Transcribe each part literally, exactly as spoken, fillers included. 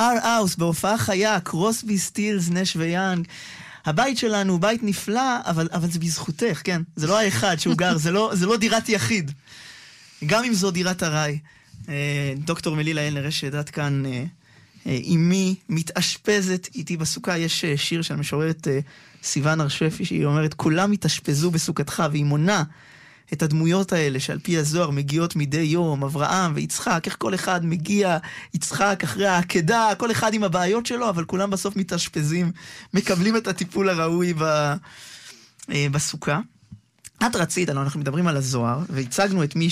our house, בהופעה חיה, קרוסבי, סטילס, נש ויאנג. הבית שלנו הוא בית נפלא, אבל, אבל זה בזכותך, כן? זה לא האחד שהוא גר, זה לא, זה לא דירת יחיד. גם אם זו דירת הרי. דוקטור מלילה אלנר שדעת כאן, אמי מתאשפזת איתי בסוכה. יש שיר של משוררת סיוון הרשפי, שהיא אומרת, כולם מתאשפזו בסוכתך, והיא מונה את הדמויות האלה שעל פי הזוהר מגיעות מדי יום, אברהם ויצחק, איך כל אחד מגיע, יצחק אחרי העקדה, כל אחד עם הבעיות שלו, אבל כולם בסוף מתאשפזים, מקבלים את הטיפול הראוי ב, בסוכה. את רצית, אנחנו מדברים על הזוהר, והצגנו את מי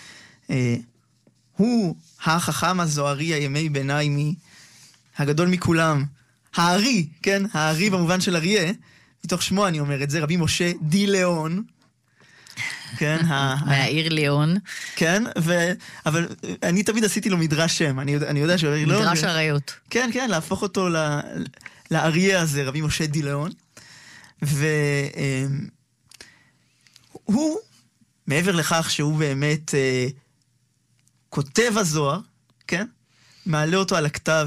שהוא החכם הזוהרי הימי ביניים, הגדול מכולם, הארי, כן? הארי במובן של אריה, מתוך שמו אני אומר את זה, רבי משה די ליאון, כן, מהעיר ליאון. כן, אבל אני תמיד עשיתי לו מדרש שם, אני יודע שהוא... מדרש הרעיות. כן, כן, להפוך אותו לאריה הזה, רבי משה די ליאון. והוא, מעבר לכך שהוא באמת כותב הזוהר, כן, מעלה אותו על הכתב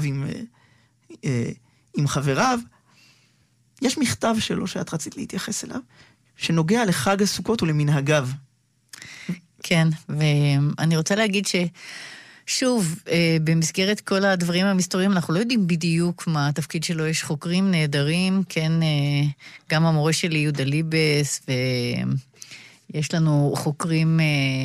עם חבריו, יש מכתב שלו שאת רצית להתייחס אליו, שנוגע לחג הסוכות ולמנהגיו. כן, ואני רוצה להגיד ששוב, במסגרת כל הדברים המסתוריים, אנחנו לא יודעים בדיוק מה התפקיד שלו, יש חוקרים נהדרים, כן, גם המורה שלי יהודה ליבס, ויש לנו חוקרים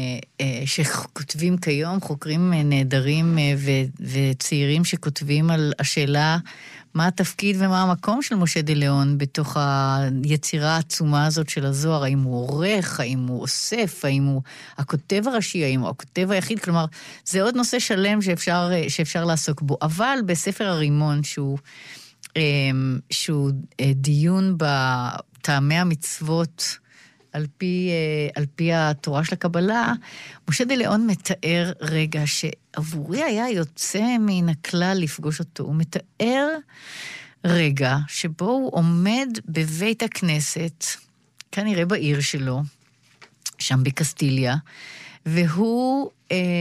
שכותבים כיום, חוקרים נהדרים וצעירים שכותבים על השאלה, מה התפקיד ומה המקום של משה די ליאון בתוך היצירה העצומה הזאת של הזוהר, האם הוא עורך, האם הוא אוסף, האם הוא הכותב הראשי, האם הוא הכותב היחיד, כלומר, זה עוד נושא שלם שאפשר, שאפשר לעסוק בו, אבל בספר הרימון, שהוא, שהוא דיון בטעמי המצוות, על פי, על פי התורה של הקבלה, משה די ליאון מתאר רגע שעבורי היה יוצא מן הכלל לפגוש אותו. הוא מתאר רגע שבו הוא עומד בבית הכנסת, כנראה בעיר שלו, שם בקסטיליה, והוא,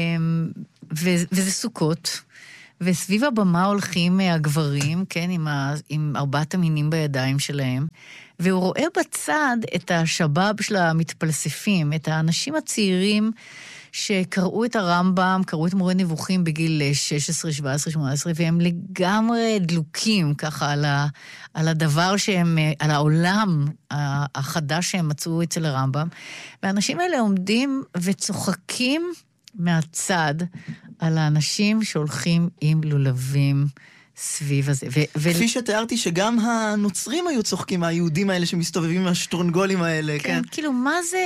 וזה סוכות, וסביב הבמה הולכים הגברים, כן, עם, ה, עם ארבעת המינים בידיים שלהם, והוא רואה בצד את השבאב של המתפלספים, את האנשים הצעירים שקראו את הרמב"ם, קראו את מורה נבוכים בגיל שש עשרה, שבע עשרה, שמונה עשרה, והם לגמרי דלוקים ככה על, ה, על הדבר שהם, על העולם החדש שהם מצאו אצל הרמב"ם, והאנשים האלה עומדים וצוחקים מהצד על האנשים שהולכים עם לולבים סביב הזה. ו- כפי ו- שתיארתי שגם הנוצרים היו צוחקים, היהודים האלה שמסתובבים עם השטרונגולים האלה, כן? כן, כאילו, מה זה,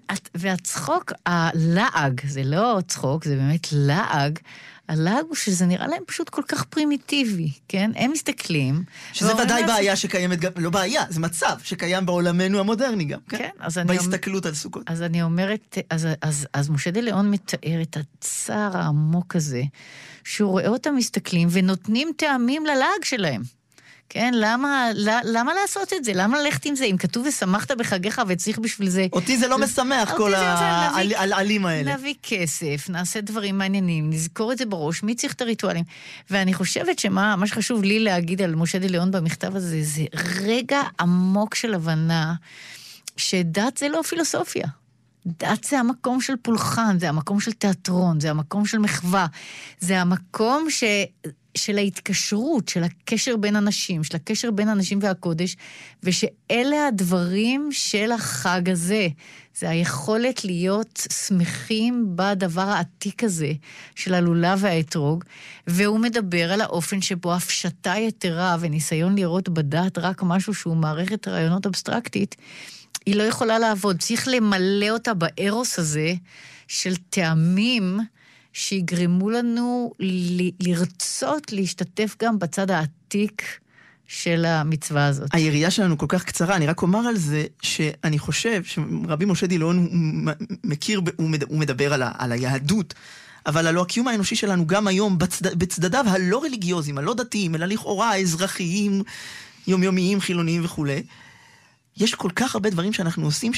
והצחוק, הלעג, זה לא צחוק, זה באמת לעג, הלעג הוא שזה נראה להם פשוט כל כך פרימיטיבי, כן? הם מסתכלים. שזה ודאי בעיה שקיימת גם, לא בעיה, זה מצב שקיים בעולמנו המודרני גם, כן? כן, אז אני... בהסתכלות על סוכות. אז אני אומרת, אז, אז, אז משה די ליאון מתאר את הצער העמוק הזה, שהוא רואה אותם מסתכלים ונותנים טעמים ללעג שלהם. כן, למה, למה לעשות את זה? למה ללכת עם זה? אם כתוב ושמחת בחגיך וצריך בשביל זה... אותי זה לא משמח, כל העלים האלה. נביא כסף, נעשה דברים מעניינים, נזכור את זה בראש, מי צריך את הריטואלים? ואני חושבת שמה מה שחשוב לי להגיד על משה די ליאון במכתב הזה, זה רגע עמוק של הבנה, שדת זה לא פילוסופיה. דת זה המקום של פולחן, זה המקום של תיאטרון, זה המקום של מחווה, זה המקום ש... של ההתקשרות, של הקשר בין אנשים, של הקשר בין אנשים והקודש, ושאלה הדברים של החג הזה. זה היכולת להיות שמחים בדבר העתיק הזה, של הלולב והאתרוג, והוא מדבר על האופן שבו הפשטה יתרה וניסיון לראות בדת רק משהו שהוא מערכת רעיונות אבסטרקטית, היא לא יכולה לעבוד. צריך למלא אותה בארוס הזה של טעמים שיגרמו לנו ל- לרצות להשתתף גם בצד העתיק של המצווה הזאת. היריעה שלנו כל כך קצרה, אני רק אומר על זה שאני חושב שרבי משה די ליאון הוא מכיר, הוא מדבר על, ה- על היהדות, אבל הלא הקיום האנושי שלנו גם היום בצד, בצדדיו הלא רליגיוזיים, הלא דתיים, אלא לכאורה אזרחיים, יומיומיים, חילוניים וכו'. יש כל כך הרבה דברים שאנחנו עושים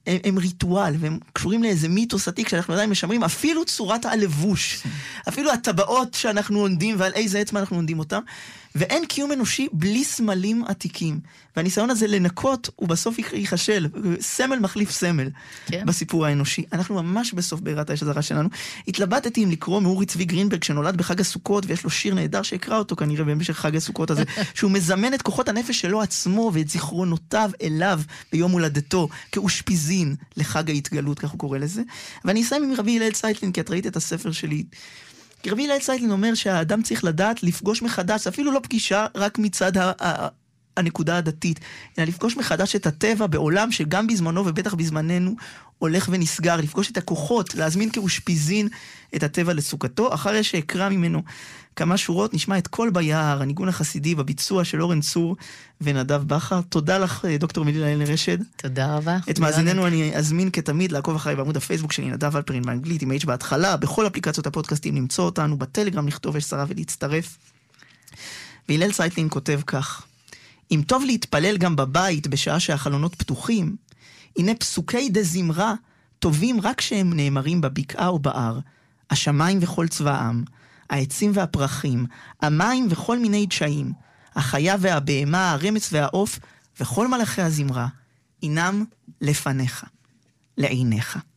הם, הם ריטואל, והם קשורים לאיזה מיתוס עתיק שאנחנו עדיין משמרים, אפילו צורת הלבוש, אפילו הטבעות שאנחנו עונדים, ועל איזה עצמה אנחנו עונדים אותם, ואין קיום אנושי בלי סמלים עתיקים. והניסיון הזה לנקות, הוא בסוף ייחשל, סמל מחליף סמל, כן. בסיפור האנושי. אנחנו ממש בסוף בעירת האש הזרה שלנו. התלבטתי אם לקרוא מאורי צבי גרינברג, שנולד בחג הסוכות, ויש לו שיר נהדר שיקרא אותו כנראה במשך חג הסוכות הזה, שהוא מזמן את כוחות הנפש שלו עצמו, ואת זיכרונותיו אליו ביום הולדתו, כאושפיזין לחג ההתגלות, כך הוא קורא לזה. ואני אסיים עם רבי הלל צייטלין, כי את ראית את הספר שלי. כי רבי הלל צייטלין אומר שהאדם צריך לדעת לפגוש מחדש, אפילו לא פגישה רק מצד ה- ה- הנקודה הדתית, אלא לפגוש מחדש את הטבע בעולם שגם בזמנו ובטח בזמננו הולך ונסגר, לפגוש את הכוחות, להזמין כאושפיזין את הטבע לסוכתו. אחרי שאקרא ממנו כמה שורות, נשמע את כל ביער, הניגון החסידי בביצוע של אורן צור ונדב בכר. תודה לך, דוקטור מילי ליאל רשד. תודה רבה. את מאזיננו אני אזמין כתמיד לעקוב אחריי בעמוד הפייסבוק שלי, נדב אלפרין באנגלית, עם H בהתחלה, בכל אפליקציות הפודקאסטים למצוא אותנו, בטלגרם לכתוב יש שרה ולהצטרף. והלל צייטלין כותב כך: אם טוב להתפלל גם בבית בשעה שהחלונות פתוחים, הנה פסוקי דה זמרה טובים רק שהם נאמרים בבקעה או בער, השמיים וכל צבאם, העצים והפרחים, המים וכל מיני דשאים, החיה והבהמה, הרמץ והעוף, וכל מלאכי הזמרה, אינם לפניך, לעיניך.